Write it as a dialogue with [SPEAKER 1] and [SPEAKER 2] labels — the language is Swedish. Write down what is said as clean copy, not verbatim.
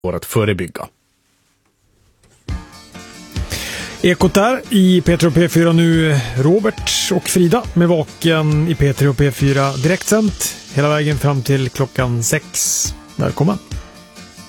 [SPEAKER 1] går att förebygga.
[SPEAKER 2] Ekot där i P3 och P4 nu. Robert och Frida med Vaken i P3 och P4 direktsänt hela vägen fram till klockan 6. Välkommen!